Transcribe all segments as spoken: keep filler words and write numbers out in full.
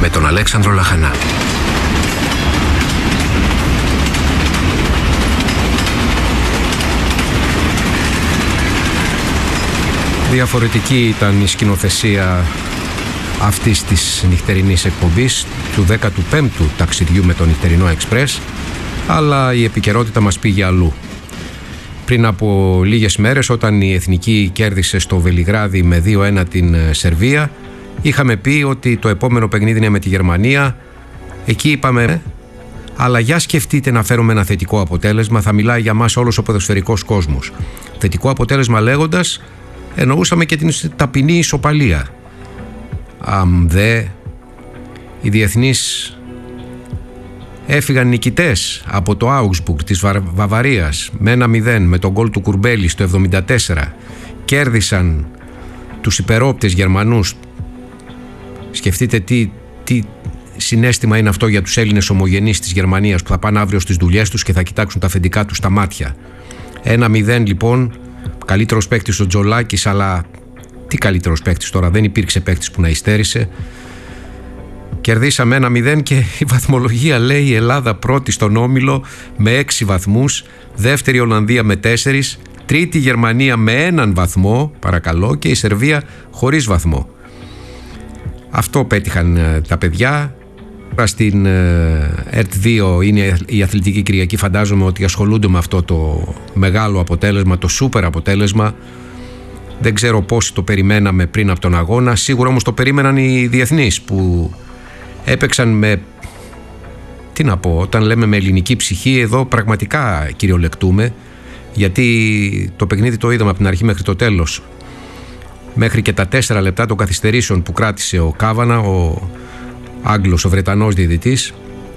με τον Αλέξανδρο Λαχανά. Διαφορετική ήταν η σκηνοθεσία αυτής της νυχτερινής εκπομπής του δέκατου πέμπτου ταξιδιού με το νυχτερινό Εξπρές, αλλά η επικαιρότητα μας πήγε αλλού. Πριν από λίγες μέρες, όταν η Εθνική κέρδισε στο Βελιγράδι με δύο ένα την Σερβία, είχαμε πει ότι το επόμενο παιχνίδι είναι με τη Γερμανία. Εκεί είπαμε, αλλά για σκεφτείτε να φέρουμε ένα θετικό αποτέλεσμα, θα μιλάει για μας όλος ο ποδοσφαιρικός κόσμος. Θετικό αποτέλεσμα λέγοντας, εννοούσαμε και την ταπεινή ισοπαλία. Αμ δε, οι διεθνείς έφυγαν νικητές από το Augsburg της Βαβαρίας με ένα μηδέν με τον γκολ του Κουρμπέλη στο εβδομήντα τέσσερα. Κέρδισαν τους υπερόπτες Γερμανούς. Σκεφτείτε τι, τι συναίσθημα είναι αυτό για τους Έλληνες ομογενείς της Γερμανίας που θα πάνε αύριο στις δουλειές τους και θα κοιτάξουν τα αφεντικά τους στα μάτια. Ένα μηδέν λοιπόν, καλύτερος παίκτης ο Τζολάκης, αλλά τι καλύτερος παίκτης τώρα, δεν υπήρξε παίκτης που να υστέρησε. Κερδίσαμε ένα μηδέν και η βαθμολογία λέει η Ελλάδα πρώτη στον όμιλο με έξι βαθμούς, δεύτερη Ολλανδία με τέσσερις, τρίτη Γερμανία με έναν βαθμό, παρακαλώ, και η Σερβία χωρίς βαθμό. Αυτό πέτυχαν τα παιδιά. Στην ΕΡΤ δύο είναι η Αθλητική Κυριακή, φαντάζομαι ότι ασχολούνται με αυτό το μεγάλο αποτέλεσμα, το σούπερ αποτέλεσμα. Δεν ξέρω πώς το περιμέναμε πριν από τον αγώνα, σίγουρα όμως το περίμεναν οι διεθνείς που έπαιξαν με, τι να πω, όταν λέμε με ελληνική ψυχή, εδώ πραγματικά κυριολεκτούμε, γιατί το παιχνίδι το είδαμε από την αρχή μέχρι το τέλος, μέχρι και τα τέσσερα λεπτά των καθυστερήσεων που κράτησε ο Κάβανα, ο Άγγλος, ο Βρετανός διαιτητής,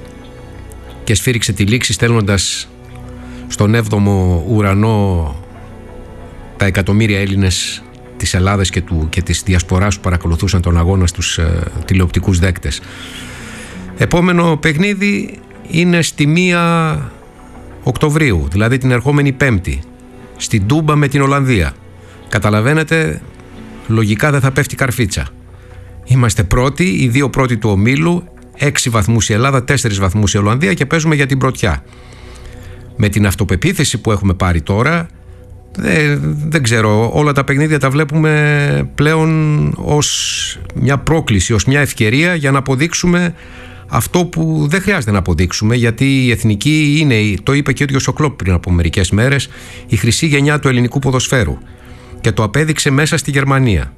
και σφύριξε τη λήξη στέλνοντας στον έβδομο ουρανό τα εκατομμύρια Έλληνες της Ελλάδας και, του, και της διασποράς που παρακολουθούσαν τον αγώνα στους ε, τηλεοπτικούς δέκτες. Επόμενο παιχνίδι είναι στη μία Οκτωβρίου, δηλαδή την ερχόμενη Πέμπτη, στην Τούμπα με την Ολλανδία. Καταλαβαίνετε, λογικά δεν θα πέφτει καρφίτσα. Είμαστε πρώτοι, οι δύο πρώτοι του ομίλου, έξι βαθμούς η Ελλάδα, τέσσερις βαθμούς η Ολλανδία και παίζουμε για την πρωτιά. Με την αυτοπεποίθηση που έχουμε πάρει τώρα, δεν, δεν ξέρω, όλα τα παιχνίδια τα βλέπουμε πλέον ως μια πρόκληση, ως μια ευκαιρία για να αποδείξουμε αυτό που δεν χρειάζεται να αποδείξουμε, γιατί η εθνική είναι, το είπε και ο ίδιος ο Κλόπ πριν από μερικές μέρες, η χρυσή γενιά του ελληνικού ποδοσφαίρου και το απέδειξε μέσα στη Γερμανία.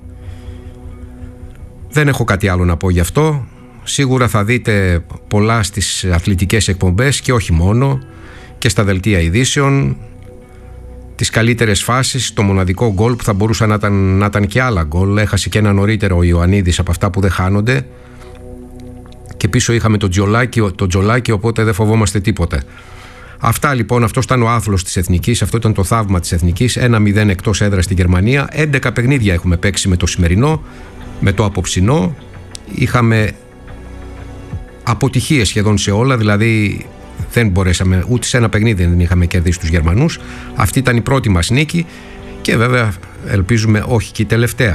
Δεν έχω κάτι άλλο να πω γι' αυτό. Σίγουρα θα δείτε πολλά στις αθλητικές εκπομπές και όχι μόνο, και στα δελτία ειδήσεων, τις καλύτερες φάσεις, το μοναδικό γκολ που θα μπορούσαν να ήταν, να ήταν και άλλα γκολ. Έχασε και ένα νωρίτερο ο Ιωαννίδης από αυτά που δεν χάνονται, και πίσω είχαμε το Τζολάκι, το Τζολάκι, οπότε δεν φοβόμαστε τίποτε. Αυτά λοιπόν, αυτό ήταν ο άθλος της Εθνικής, αυτό ήταν το θαύμα της Εθνικής. Ένα μηδέν εκτός έδρας στη Γερμανία. έντεκα παιχνίδια έχουμε παίξει με το σημερινό, με το απόψινό. Είχαμε αποτυχίες σχεδόν σε όλα, δηλαδή δεν μπορέσαμε, ούτε σε ένα παιχνίδι δεν είχαμε κερδίσει τους Γερμανούς. Αυτή ήταν η πρώτη μας νίκη και βέβαια ελπίζουμε όχι και η τελευταία.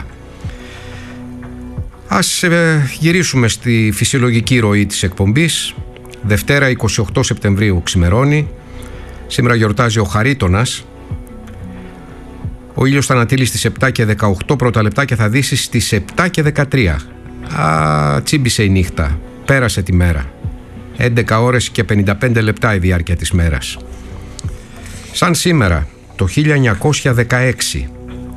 Ας ε, γυρίσουμε στη φυσιολογική ροή της εκπομπής. Δευτέρα εικοστή όγδοη Σεπτεμβρίου ξημερώνει. Σήμερα γιορτάζει ο Χαρίτωνας. Ο ήλιος θα ανατείλει στις επτά και δεκαοκτώ πρώτα λεπτά και θα δύσει στις επτά και δεκατρία. Α, τσίμπησε η νύχτα. Πέρασε τη μέρα. έντεκα ώρες και πενήντα πέντε λεπτά η διάρκεια της μέρας. Σαν σήμερα, το χίλια εννιακόσια δεκαέξι,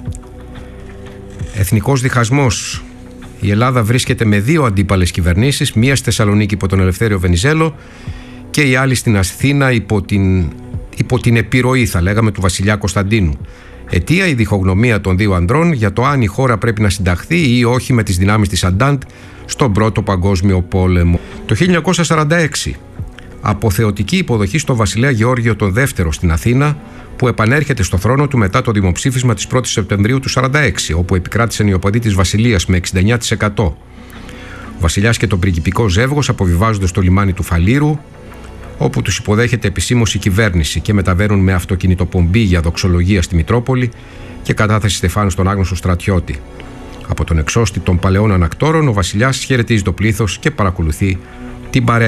εθνικός διχασμός. Η Ελλάδα βρίσκεται με δύο αντίπαλες κυβερνήσεις, μία στη Θεσσαλονίκη υπό τον Ελευθέριο Βενιζέλο και η άλλη στην Αθήνα υπό την, υπό την επιρροή, θα λέγαμε, του βασιλιά Κωνσταντίνου. Αιτία η διχογνωμία των δύο ανδρών για το αν η χώρα πρέπει να συνταχθεί ή όχι με τις δυνάμεις της Αντάντ στον Πρώτο Παγκόσμιο Πόλεμο. Το χίλια εννιακόσια σαράντα έξι, αποθεωτική υποδοχή στο βασιλέα Γεώργιο τον Δεύτερο στην Αθήνα, που επανέρχεται στο θρόνο του μετά το δημοψήφισμα της πρώτης Σεπτεμβρίου του σαράντα έξι, όπου επικράτησαν οι οπαδοί της βασιλείας με εξήντα εννέα τοις εκατό. Ο βασιλιάς και το πριγκιπικό ζεύγος αποβιβάζονται στο λιμάνι του Φαλήρου, όπου τους υποδέχεται επισήμως η κυβέρνηση και μεταβαίνουν με αυτοκινητοπομπή για δοξολογία στη Μητρόπολη και κατάθεση στεφάνου στον άγνωστο στρατιώτη. Από τον εξώστη των παλαιών ανακτόρων, ο βασιλιάς χαιρετίζει το πλήθος και παρακολουθεί την παρέλαση.